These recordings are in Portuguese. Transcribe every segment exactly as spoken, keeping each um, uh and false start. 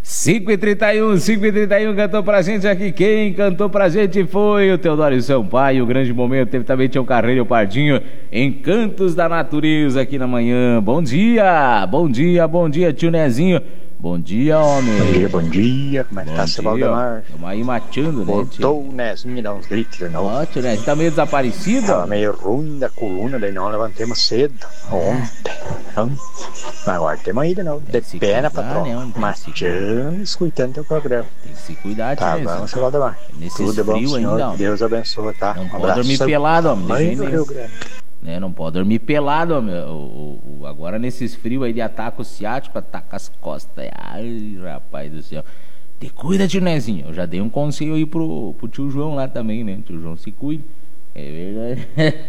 cinco e trinta e um, cinco e trinta e um, cantou pra gente aqui. Quem cantou pra gente foi o Teodoro Sampaio. O grande momento teve também Tião Carreiro e o Pardinho. Encantos da Natureza aqui na manhã. Bom dia, bom dia, bom dia, tio Nezinho. Bom dia, homem. Bom dia, bom dia. Como é que tá, seu Valdemar? Estamos aí matando, né? Voltou o Nezinho me dar uns gritos de novo. Ó, tio Nezinho, tá meio desaparecido? Tava meio ruim da coluna, daí não levantemos cedo. Ontem. Mas agora temos aí de novo. De pé na patrão. Matando, escutando teu programa. Tem que se cuidar, tio Tá Nezinho. bom, seu Valdemar. Nesse Tudo bom, frio senhor. ainda, ó. Deus abençoe, tá? Não Um pode abraço. dormir pelado, homem. Mãe do Rio Grande. Né? Não pode dormir pelado, homem. O, o, o, agora nesses frios aí de ataque ciático, ataca as costas. Ai, rapaz do céu. Te cuida, tio Nezinho. Eu já dei um conselho aí pro, pro tio João lá também, né? Tio João, se cuide. É verdade.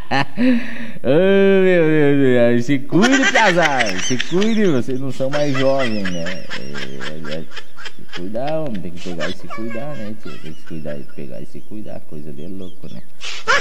Oh, meu Deus do céu. Se cuide, casal. Se cuide, vocês não são mais jovens, né? É verdade. Se cuidar, homem. Tem que pegar e se cuidar, né, tio? Tem que se cuidar e pegar e se cuidar. Coisa de louco, né?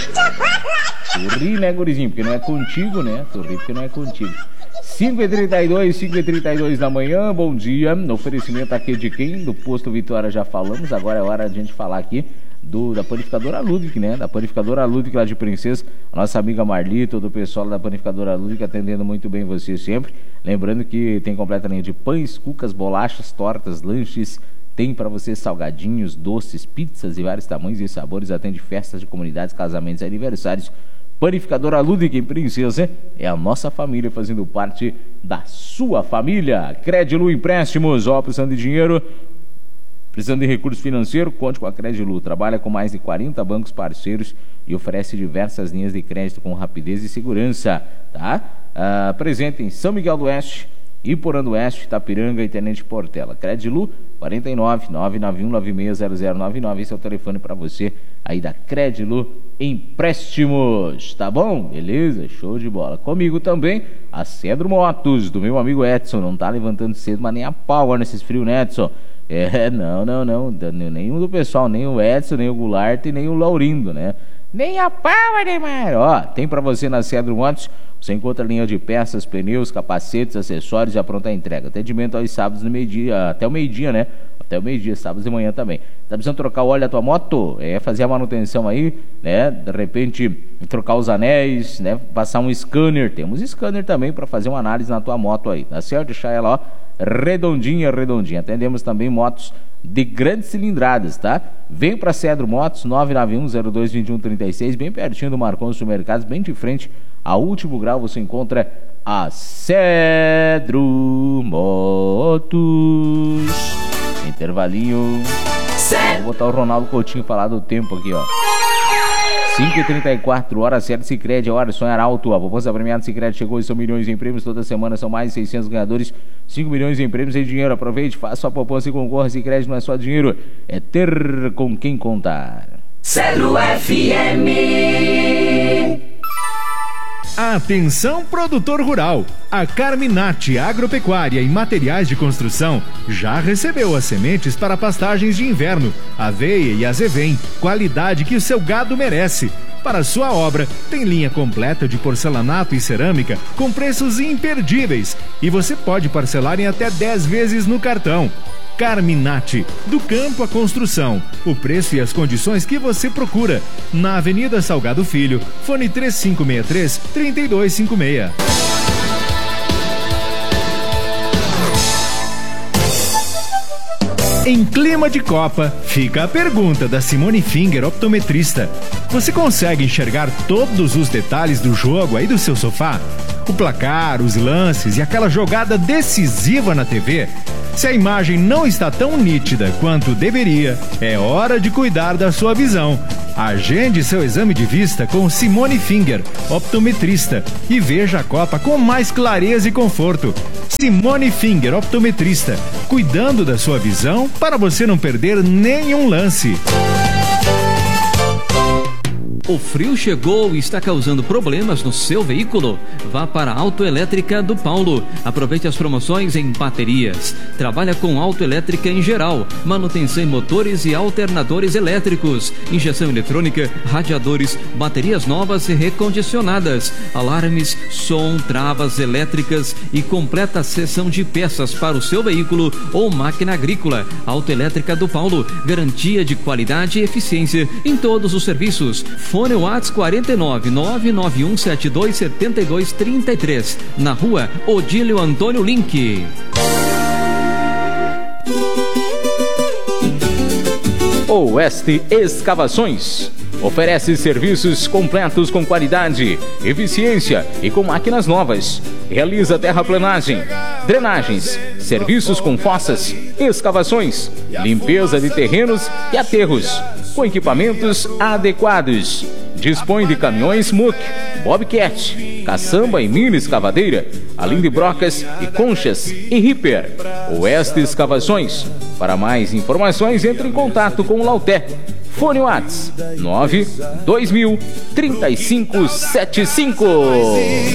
Tu ri, né, gurizinho? Porque não é contigo, né? Tu ri porque não é contigo. cinco e trinta e dois, cinco e trinta e dois da manhã, bom dia. Oferecimento aqui de quem? Do Posto Vitória já falamos. Agora é hora de a gente falar aqui do, da panificadora Ludwig, né? Da panificadora Ludwig lá de Princesa. A nossa amiga Marli, todo o pessoal da panificadora Ludwig atendendo muito bem você sempre. Lembrando que tem completa linha de pães, cucas, bolachas, tortas, lanches. Tem para você salgadinhos, doces, pizzas e vários tamanhos e sabores. Atende festas de comunidades, casamentos e aniversários. Panificadora Ludwig em Princesa é a nossa família fazendo parte da sua família. Credilu Empréstimos, ó, precisando de dinheiro, precisando de recurso financeiro, conte com a Credilu. Trabalha com mais de quarenta bancos parceiros e oferece diversas linhas de crédito com rapidez e segurança, tá? Ah, presente em São Miguel do Oeste, Iporã do Oeste, Itapiranga e Tenente Portela. Credilu, quarenta e nove, nove nove um nove seis zero zero nove nove. Esse é o telefone para você aí da Credilu Empréstimos, tá bom? Beleza? Show de bola. Comigo também, a Cedro Motos, do meu amigo Edson. Não tá levantando cedo, mas nem a pau nesses frios, né, Edson? É, não, não, não. Nenhum do pessoal, nem o Edson, nem o Goulart, nem o Laurindo, né? Nem a pau, Ademar. Ó, tem pra você na Cedro Motos. Você encontra linha de peças, pneus, capacetes, acessórios e a pronta entrega. Atendimento aos sábados no meio-dia, até o meio-dia, né? Até o meio-dia, sábados de manhã também. Tá precisando trocar o óleo da tua moto? É, fazer a manutenção aí, né? De repente, trocar os anéis, né? Passar um scanner. Temos scanner também para fazer uma análise na tua moto aí, tá certo? Deixar ela, ó, redondinha, redondinha. Atendemos também motos de grandes cilindradas, tá? Vem para Cedro Motos, nove nove um zero dois dois um três seis, bem pertinho do Marcon Supermercados, bem de frente ao Último Grau. Você encontra a Cedro Motos. Intervalinho. Vou botar o Ronaldo Coutinho falar do tempo aqui, ó. cinco e trinta e quatro, hora certa. Sicredi, é hora de sonhar alto. A poupança premiada Sicredi chegou e são milhões em prêmios. Toda semana são mais de seiscentos ganhadores. cinco milhões em prêmios em dinheiro. Aproveite, faça a poupança e concorra. Sicredi não é só dinheiro, é ter com quem contar. Cedro F M. Atenção, produtor rural! A Carminati Agropecuária e Materiais de Construção já recebeu as sementes para pastagens de inverno, aveia e azevém, qualidade que o seu gado merece. Para sua obra, tem linha completa de porcelanato e cerâmica com preços imperdíveis e você pode parcelar em até dez vezes no cartão. Carminati, do campo à construção, o preço e as condições que você procura. Na Avenida Salgado Filho, fone três cinco seis três, três dois cinco seis. Em clima de Copa, fica a pergunta da Simone Finger, optometrista. Você consegue enxergar todos os detalhes do jogo aí do seu sofá? O placar, os lances e aquela jogada decisiva na T V? Se a imagem não está tão nítida quanto deveria, é hora de cuidar da sua visão. Agende seu exame de vista com Simone Finger, optometrista, e veja a Copa com mais clareza e conforto. Simone Finger, optometrista, cuidando da sua visão para você não perder nenhum lance. O frio chegou e está causando problemas no seu veículo? Vá para a Autoelétrica do Paulo. Aproveite as promoções em baterias. Trabalha com autoelétrica em geral, manutenção em motores e alternadores elétricos, injeção eletrônica, radiadores, baterias novas e recondicionadas, alarmes, som, travas elétricas e completa seção de peças para o seu veículo ou máquina agrícola. Autoelétrica do Paulo, garantia de qualidade e eficiência em todos os serviços. Fone WhatsApp quarenta e nove, nove nove um sete dois sete dois três três, na rua Odílio Antônio Link. Oeste Escavações oferece serviços completos com qualidade, eficiência e com máquinas novas. Realiza terraplanagem, drenagens, serviços com fossas, escavações, limpeza de terrenos e aterros, com equipamentos adequados. Dispõe de caminhões M U C, Bobcat, caçamba e mini escavadeira, além de brocas e conchas e Ripper. Oeste Escavações. Para mais informações, entre em contato com o Lauté. Fone WhatsApp nove dois mil, trinta e cinco setenta e cinco.